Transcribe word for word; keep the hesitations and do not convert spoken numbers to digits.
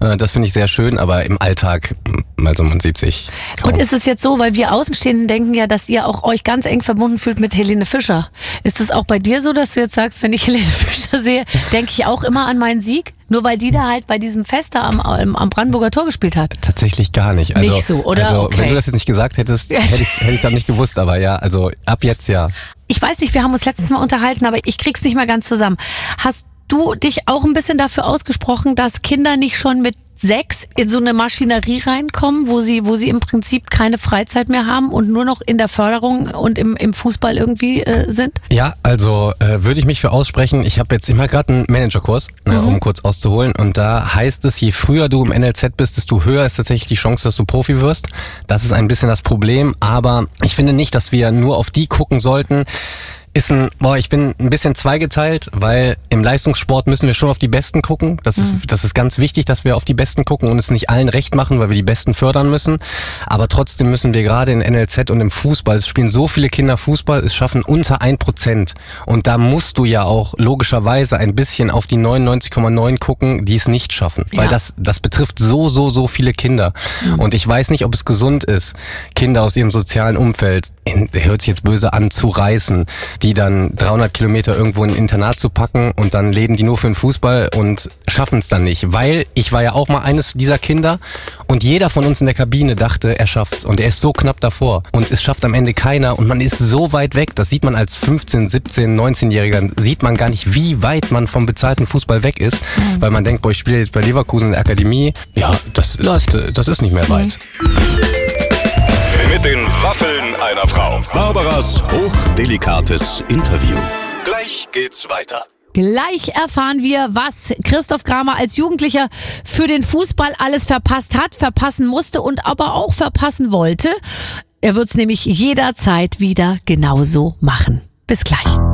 Äh, das finde ich sehr schön, aber im Alltag, also man sieht sich kaum. Und ist es jetzt so, weil wir Außenstehenden denken ja, dass ihr auch euch ganz eng verbunden fühlt mit Helene Fischer. Ist es auch bei dir so, dass du jetzt sagst, wenn ich Helene Fischer sehe, denke ich auch immer an meinen Sieg? Nur weil die da halt bei diesem Fest da am, am Brandenburger Tor gespielt hat? Tatsächlich gar nicht. Also, nicht so, oder? Also, okay. Wenn du das jetzt nicht gesagt hättest, hätte ich es dann nicht gewusst, aber ja, also ab jetzt ja. Ich weiß nicht, wir haben uns letztes Mal unterhalten, aber ich krieg's nicht mehr ganz zusammen. Hast du dich auch ein bisschen dafür ausgesprochen, dass Kinder nicht schon mit sechs in so eine Maschinerie reinkommen, wo sie, wo sie im Prinzip keine Freizeit mehr haben und nur noch in der Förderung und im, im Fußball irgendwie äh, sind? Ja, also äh, würde ich mich für aussprechen. Ich habe jetzt immer gerade einen Managerkurs, mhm. äh, um kurz auszuholen. Und da heißt es, je früher du im N L Z bist, desto höher ist tatsächlich die Chance, dass du Profi wirst. Das ist ein bisschen das Problem. Aber ich finde nicht, dass wir nur auf die gucken sollten. Ist ein, boah, ich bin ein bisschen zweigeteilt, weil im Leistungssport müssen wir schon auf die Besten gucken. Das ist, mhm. das ist ganz wichtig, dass wir auf die Besten gucken und es nicht allen recht machen, weil wir die Besten fördern müssen. Aber trotzdem müssen wir gerade in N L Z und im Fußball, es spielen so viele Kinder Fußball, es schaffen unter ein Prozent. Und da musst du ja auch logischerweise ein bisschen auf die neunundneunzig Komma neun gucken, die es nicht schaffen. Ja. Weil das, das betrifft so, so, so viele Kinder. Mhm. Und ich weiß nicht, ob es gesund ist, Kinder aus ihrem sozialen Umfeld, hört sich jetzt böse an, zu reißen, die dann dreihundert Kilometer irgendwo in ein Internat zu packen und dann leben die nur für den Fußball und schaffen es dann nicht. Weil ich war ja auch mal eines dieser Kinder und jeder von uns in der Kabine dachte, er schafft's und er ist so knapp davor und es schafft am Ende keiner und man ist so weit weg, das sieht man als fünfzehn-, siebzehn-, neunzehnjähriger, sieht man gar nicht, wie weit man vom bezahlten Fußball weg ist, mhm. weil man denkt, boah, ich spiele jetzt bei Leverkusen in der Akademie, ja, das ist, das ist nicht mehr weit. Mhm. Mit den Waffeln einer Frau. Barbaras hochdelikates Interview. Gleich geht's weiter. Gleich erfahren wir, was Christoph Kramer als Jugendlicher für den Fußball alles verpasst hat, verpassen musste und aber auch verpassen wollte. Er wird's nämlich jederzeit wieder genauso machen. Bis gleich.